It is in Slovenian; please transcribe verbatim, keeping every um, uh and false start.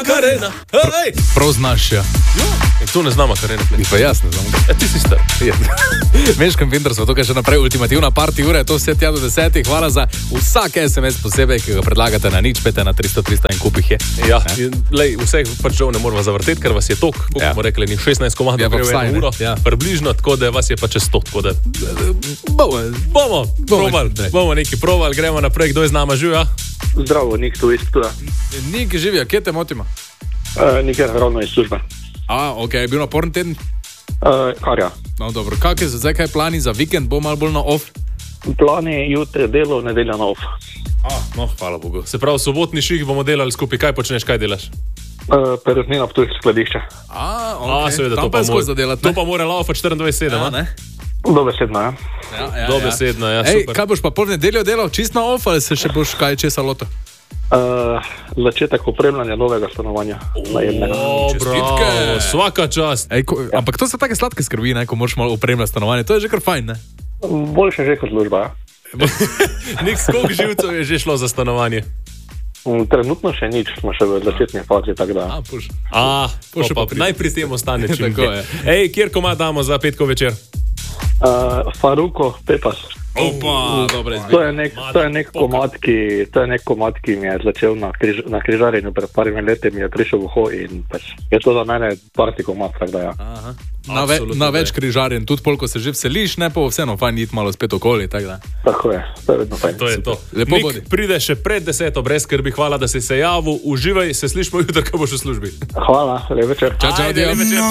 Makarena. Hej! Prav znaš, ja. Ja, in to ne zna Makarena. In pa jaz ne znam. E, ti si star. Meškam Winter smo tukaj še naprej, ultimativna party ura, to vse tja do desetih. Hvala za vsak es em es posebej, ki ga predlagate na nič, pete na tristo tristo in kupih je. Ja, in, lej, vseh pač žal ne moramo zavrteti, ker vas je tok, kako Ja. bomo rekli, ni šestnajst komadov, Ja, pa gre v vsaj, eno ne. uro, Ja. približno, tako da vas je pa čez sto, tako da Bomo. bomo probali, Daj. bomo nekaj probali, gremo naprej, kdo je z nama živa? Zdravo, Nik tu iz Ptuja. Nik živijo, kje te motimo? Uh, Nikjer ravno iz službe. A, ok, je bil naporen teden? Uh, kar ja. No, dobro, kak je zdaj kaj plani za vikend, bo malo bolj na off? Plani jutri delo, nedelja na off. A, No, hvala Bogu. Se pravi, sobotni ših bomo delali skupaj, kaj počneš, kaj delaš? Uh, Pereznina Ptujsko skladišče. A, ok. A, seveda, Tam to pa pa je skozi mora, zadelati, to ne? pa mora laufati štiriindvajset sedem, Ja, a? ne? Dobesedno, ja. Ja, ja, Dobesedno, ja, Ej, super. kaj boš pa pol nedeljo delal, čist na off ali se še boš kaj česa lotil? Uh, začetek opremljanja novega stanovanja. Najemnega. O, Čestitke. bravo, svaka čast. Ej, ko, ampak to so take sladke skrbi, ne, ko moraš malo opremljati stanovanje, to je že kar fajn, ne? Boljše že kot služba. Ja. Nek skok živcev je že šlo za stanovanje. Mm, Trenutno še nič, smo še v začetni fazi, tako da. A, puš. A, Bo še pa, pa pride. naj pri tem ostane čim Tako dlje. je. Ej, kjer komad damo za petkov večer? Uh, Faruko Pepas. Opa, dobra To izbira. je nek, to je nek komad, ki, to je nek komad, ki mi je začel na, križ, na križarjenju pred parimi leti, mi je prišel v uho in pač je to za mene party komad, tako da ja. Aha. Na, ve, Absolutno na da več je. križarjen, tudi pol, ko se že veseliš, ne pa vseeno fajn iti malo spet okoli, tako da. Tako je, to je vedno fajn. To je to. Lepo Nik bodi. pride še pred deseto, brez skrbi, hvala, da si se javil, uživaj, se slišimo jutri, ko boš v službi. Hvala, lep večer. Čau, čau, Ajde, adijo. lep večer.